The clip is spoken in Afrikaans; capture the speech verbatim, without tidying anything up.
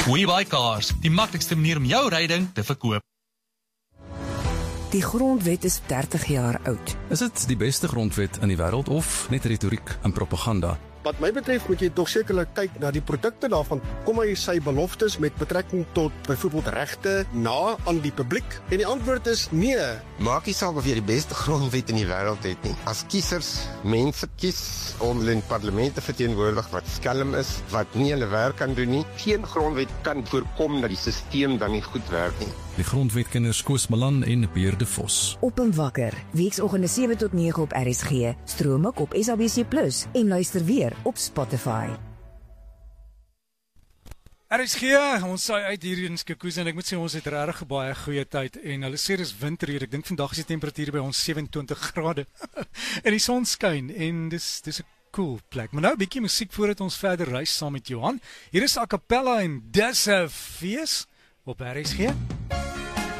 WeBuyCars, die maklikste manier om jou ryding te verkoop. Die grondwet is dertig jaar oud. Is dit die beste grondwet in die wêreld of net retoriek en propaganda? Wat my betref moet jy tog sekerlik kyk na die produkte daarvan. Kom hy sy beloftes met betrekking tot byvoorbeeld regte na aan die publiek? En die antwoord is nee. Maak nie saak of jy die beste grondwet in die wêreld het nie. As kiesers mense kies om hulle in parlement te verteenwoordig wat skelm is, wat nie hulle werk kan doen nie, geen grondwet kan voorkom dat die stelsel dan nie goed werk nie. Die grondwetkenners Koos Malan en Beer de Vos. Op en wakker, weekoggende sewe tot nege op R S G, stroom ek op S A B C plus en luister weer op Spotify. R S G, ons saai uit hier in Skukuza en ek moet sê ons het regtig baie goeie tyd en hulle sê dis winter hier. Ek dink vandag is die temperatuur by ons sewe-en-twintig grade en die son skyn en dis dis 'n cool plek. Maar nou 'n bietjie musiek voordat ons verder reis saam met Johan. Hier is a cappella en dis 'n fees op R S G.